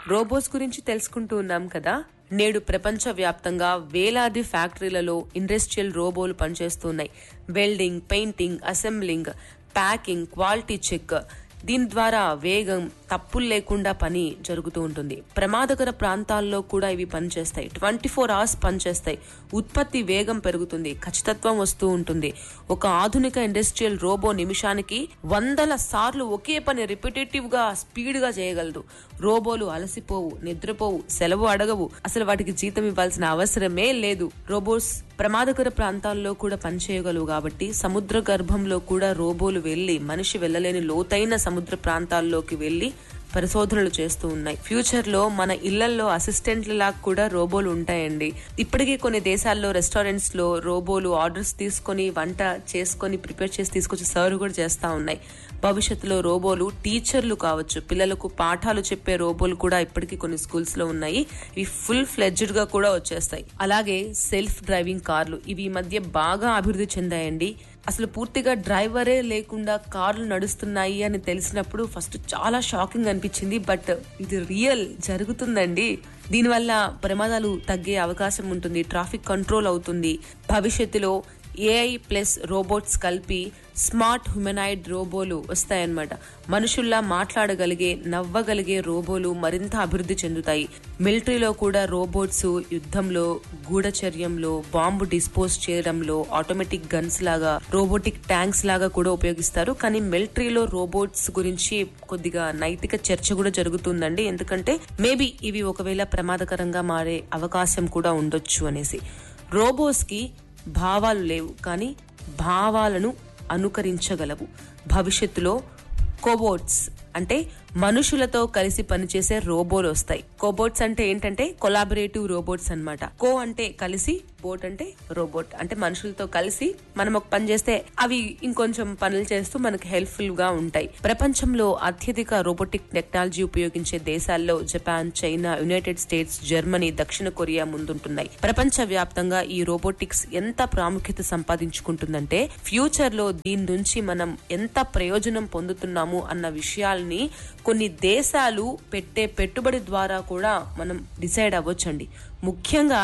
Robots గురించి తెలుసుకుంటూ ఉన్నాం కదా. నేడు ప్రపంచ వ్యాప్తంగా వేలాది ఫ్యాక్టరీలలో ఇండస్ట్రియల్ రోబోలు పనిచేస్తున్నాయి. Welding, painting, assembling, packing, quality check. దీని ద్వారా వేగం, తప్పులు లేకుండా పని జరుగుతూ ఉంటుంది. ప్రమాదకర ప్రాంతాల్లో కూడా ఇవి పనిచేస్తాయి. 24 hours పనిచేస్తాయి. ఉత్పత్తి వేగం పెరుగుతుంది, ఖచ్చితత్వం వస్తూ ఉంటుంది. ఒక ఆధునిక ఇండస్ట్రియల్ రోబో నిమిషానికి 100 సార్లు ఒకే పని రిపిటేటివ్ గా స్పీడ్ గా చేయగలదు. రోబోలు అలసిపోవు, నిద్రపోవు, సెలవు అడగవు, అసలు వాటికి జీతం ఇవ్వాల్సిన అవసరమే లేదు. రోబోట్స్ ప్రమాదకర ప్రాంతాల్లో కూడా పనిచేయగలవు కాబట్టి సముద్ర గర్భంలో కూడా రోబోలు వెళ్లి మనిషి వెళ్లలేని లోతైన సముద్ర ప్రాంతాల్లోకి వెళ్లి పరిశోధనలు చేస్తూ ఉన్నాయి. ఫ్యూచర్ లో మన ఇళ్లలో అసిస్టెంట్ల లాగా కూడా రోబోలు ఉంటాయండి. ఇప్పటికీ కొన్ని దేశాల్లో రెస్టారెంట్స్ లో రోబోలు ఆర్డర్స్ తీసుకొని వంట చేసుకొని ప్రిపేర్ చేసి తీసుకొచ్చి సర్వ్ కూడా చేస్తా ఉన్నాయి. భవిష్యత్తులో రోబోలు టీచర్లు కావచ్చు, పిల్లలకు పాఠాలు చెప్పే రోబోలు కూడా ఇప్పటికీ కొన్ని స్కూల్స్ లో ఉన్నాయి. ఇవి ఫుల్ ఫ్లెడ్జ్డ్ గా కూడా వచ్చేస్తాయి. అలాగే సెల్ఫ్ డ్రైవింగ్ కార్లు, ఇవి ఈ మధ్య బాగా అభివృద్ధి చెందాయండి. అసలు పూర్తిగా డ్రైవరే లేకుండా కార్లు నడుస్తున్నాయి అని తెలిసినప్పుడు ఫస్ట్ చాలా షాకింగ్ అనిపించింది. బట్ ఇది రియల్, జరుగుతుందండి. దీనివల్ల ప్రమాదాలు తగ్గే అవకాశం ఉంటుంది, ట్రాఫిక్ కంట్రోల్ అవుతుంది. భవిష్యత్తులో AI ప్లస్ రోబోట్స్ కలిపి స్మార్ట్ హ్యూమనాయిడ్ రోబోలు వస్తాయన్నమాట. మనుషుల్లా మాట్లాడగలిగే, నవ్వగలిగే రోబోలు మరింత అభివృద్ధి చెందుతాయి. మిలిటరీలో కూడా రోబోట్స్ యుద్ధంలో, గూఢచర్యంలో, బాంబు డిస్పోజ్ చేయడంలో, ఆటోమేటిక్ గన్స్ లాగా, రోబోటిక్ ట్యాంక్స్ లాగా కూడా ఉపయోగిస్తారు. కానీ మిలిటరీలో రోబోట్స్ గురించి కొద్దిగా నైతిక చర్చ కూడా జరుగుతుందండి. ఎందుకంటే మేబీ ఇవి ఒకవేళ ప్రమాదకరంగా మారే అవకాశం కూడా ఉండొచ్చు అనేసి. రోబోస్ కి భావాలు లేవు, కానీ భావాలను అనుకరించగలవు. భవిష్యత్తులో కోబోట్స్ అంటే మనుషులతో కలిసి పనిచేసే రోబోలు వస్తాయి. కోబోట్స్ అంటే ఏంటంటే కొలాబరేటివ్ రోబోట్స్ అన్నమాట. కో అంటే కలిసి, బోట్ అంటే రోబోట్. అంటే మనుషులతో కలిసి మనం ఒక పని చేస్తే అవి ఇంకొంచెం పనులు చేస్తూ మనకు హెల్ప్ఫుల్ గా ఉంటాయి. ప్రపంచంలో అత్యధిక రోబోటిక్ టెక్నాలజీ ఉపయోగించే దేశాల్లో Japan, China, United states, Germany, దక్షిణ కొరియా ముందుంటున్నాయి. ప్రపంచ వ్యాప్తంగా ఈ రోబోటిక్స్ ఎంత ప్రాముఖ్యత సంపాదించుకుంటుందంటే ఫ్యూచర్ లో దీని నుంచి మనం ఎంత ప్రయోజనం పొందుతున్నాము అన్న విషయాల్ని కొన్ని దేశాలు పెట్టే పెట్టుబడి ద్వారా కూడా మనం డిసైడ్ అవ్వచ్చండి. ముఖ్యంగా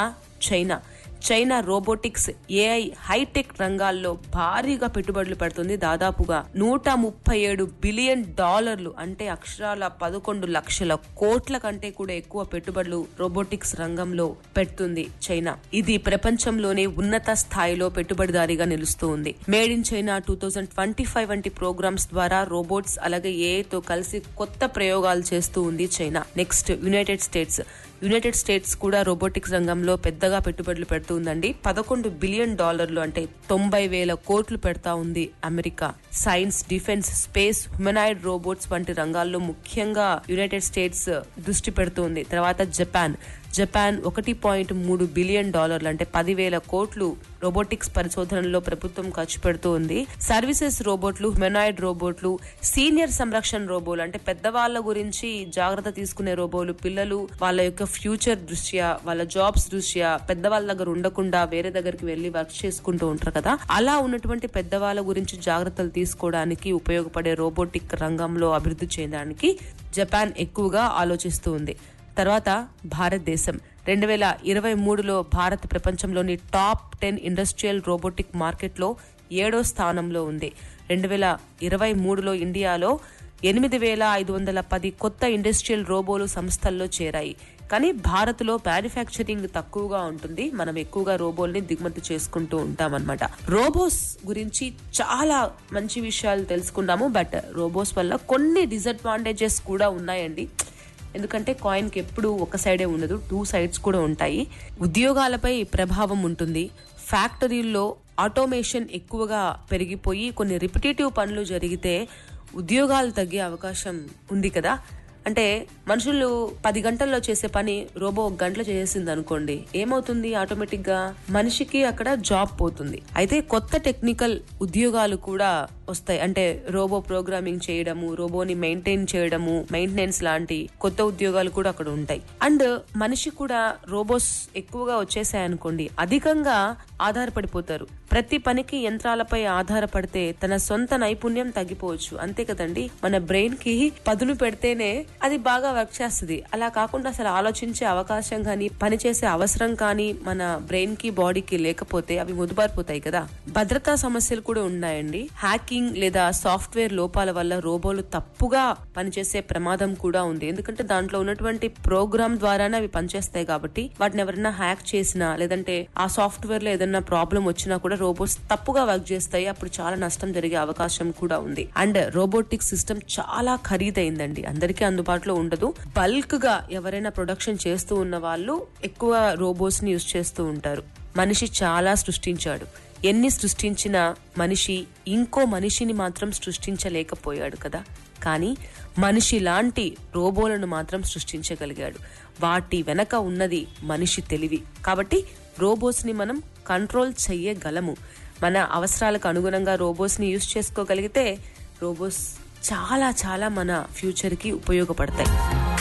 చైనా రోబోటిక్స్, AI, హైటెక్ రంగాల్లో భారీగా పెట్టుబడులు పెడుతుంది. దాదాపుగా $137 బిలియన్, అంటే అక్షరాల 11 లక్షల కోట్ల కంటే కూడా ఎక్కువ పెట్టుబడులు రోబోటిక్స్ రంగంలో పెడుతుంది చైనా. ఇది ప్రపంచంలోనే ఉన్నత స్థాయిలో పెట్టుబడిదారిగా నిలుస్తూ ఉంది. మేడ్ ఇన్ చైనా 2025 వంటి ప్రోగ్రామ్స్ ద్వారా రోబోట్స్ అలాగే AI తో కలిసి కొత్త ప్రయోగాలు చేస్తూ ఉంది చైనా. నెక్స్ట్ యునైటెడ్ స్టేట్స్ కూడా రోబోటిక్స్ రంగంలో పెద్దగా పెట్టుబడులు పెడుతుందండి. $11 బిలియన్, అంటే 90,000 కోట్లు పెడతా ఉంది America. Science, defence, space, humanoid robots వంటి రంగాల్లో ముఖ్యంగా యునైటెడ్ స్టేట్స్ దృష్టి పెడుతుంది. తర్వాత జపాన్ $1.3 బిలియన్, అంటే 10,000 కోట్లు రోబోటిక్స్ పరిశోధనలో ప్రభుత్వం ఖర్చు పెడుతూ ఉంది. సర్వీసెస్ రోబోట్లు, హ్యూమనాయిడ్ రోబోట్లు, సీనియర్ సంరక్షణ రోబోలు, అంటే పెద్దవాళ్ల గురించి జాగ్రత్త తీసుకునే రోబోలు. పిల్లలు వాళ్ళ యొక్క ఫ్యూచర్ దృష్ట్యా, వాళ్ళ జాబ్స్ దృష్ట్యా పెద్దవాళ్ళ దగ్గర ఉండకుండా వేరే దగ్గరికి వెళ్లి వర్క్ చేసుకుంటూ ఉంటారు కదా, అలా ఉన్నటువంటి పెద్దవాళ్ళ గురించి జాగ్రత్తలు తీసుకోవడానికి ఉపయోగపడే రోబోటిక్ రంగంలో అభివృద్ధి చేయడానికి జపాన్ ఎక్కువగా ఆలోచిస్తూ ఉంది. తర్వాత భారతదేశం 2023లో భారత్ ప్రపంచంలోని టాప్ 10 ఇండస్ట్రియల్ రోబోటిక్ మార్కెట్లో 7వ స్థానంలో ఉంది. 2023లో ఇండియాలో 8,510 కొత్త ఇండస్ట్రియల్ రోబోలు సంస్థల్లో చేరాయి. కానీ భారత్ లో మ్యానుఫ్యాక్చరింగ్ తక్కువగా ఉంటుంది. మనం ఎక్కువగా రోబోల్ని దిగుమతి చేసుకుంటూ ఉంటాం అన్నమాట. రోబోస్ గురించి చాలా మంచి విషయాలు తెలుసుకున్నాము. బట్ రోబోస్ వల్ల కొన్ని డిసడ్వాంటేజెస్ కూడా ఉన్నాయండి. ఎందుకంటే కాయిన్ కి ఎప్పుడు ఒక సైడే ఉండదు, 2 సైడ్స్ కూడా ఉంటాయి. ఉద్యోగాలపై ప్రభావం ఉంటుంది. ఫ్యాక్టరీల్లో ఆటోమేషన్ ఎక్కువగా పెరిగిపోయి కొన్ని రిపిటేటివ్ పనులు జరిగితే ఉద్యోగాలు తగ్గే అవకాశం ఉంది కదా. అంటే మనుషులు 10 గంటల్లో చేసే పని రోబో 1 గంటలో చేసేసింది అనుకోండి, ఏమవుతుంది? ఆటోమేటిక్ గా మనిషికి అక్కడ జాబ్ పోతుంది. అయితే కొత్త టెక్నికల్ ఉద్యోగాలు కూడా వస్తాయి. అంటే రోబో ప్రోగ్రామింగ్ చేయడము, రోబోని మెయింటైన్ చేయడము, మెయింటెనెన్స్ లాంటి కొత్త ఉద్యోగాలు కూడా అక్కడ ఉంటాయి. అండ్ మనిషి కూడా రోబోస్ ఎక్కువగా వచ్చేసాయి అనుకోండి, అధికంగా ఆధారపడిపోతారు. ప్రతి పనికి యంత్రాలపై ఆధారపడితే తన సొంత నైపుణ్యం తగ్గిపోవచ్చు. అంతే కదండి, మన బ్రెయిన్ కి పదును పెడితేనే అది బాగా వర్క్ చేస్తుంది. అలా కాకుండా అసలు ఆలోచించే అవకాశం కానీ పనిచేసే అవసరం కానీ మన బ్రెయిన్ కి బాడీకి లేకపోతే అవి ముదుబారిపోతాయి కదా. భద్రతా సమస్యలు కూడా ఉన్నాయండి. హ్యాకింగ్ లేదా సాఫ్ట్వేర్ లోపాల వల్ల రోబోలు తప్పుగా పనిచేసే ప్రమాదం కూడా ఉంది. ఎందుకంటే దాంట్లో ఉన్నటువంటి ప్రోగ్రామ్ ద్వారానే అవి పనిచేస్తాయి కాబట్టి వాటిని ఎవరైనా హ్యాక్ చేసినా లేదంటే ఆ సాఫ్ట్వేర్ లో ఏదైనా ప్రాబ్లం వచ్చినా కూడా రోబోట్స్ తప్పుగా వర్క్ చేస్తాయి. అప్పుడు చాలా నష్టం జరిగే అవకాశం కూడా ఉంది. అండ్ రోబోటిక్ సిస్టమ్ చాలా ఖరీదైందండి, అందరికీ అందుబాటులో ఉండదు. బల్క్ గా ఎవరైనా ప్రొడక్షన్ చేస్తూ ఉన్న వాళ్ళు ఎక్కువ రోబోట్స్ ని యూజ్ చేస్తూ ఉంటారు. మనిషి చాలా సృష్టించాడు, ఎన్ని సృష్టించినా మనిషి ఇంకో మనిషిని మాత్రం సృష్టించలేకపోయాడు కదా. కానీ మనిషి లాంటి రోబోలను మాత్రం సృష్టించగలిగాడు. వాటి వెనక ఉన్నది మనిషి తెలివి. కాబట్టి రోబోట్స్ ని మనం కంట్రోల్ చెయ్యగలము. మన అవసరాలకు అనుగుణంగా రోబోట్స్ ని యూజ్ చేసుకోగలిగితే రోబోట్స్ చాలా చాలా మన ఫ్యూచర్ కి ఉపయోగపడతాయి.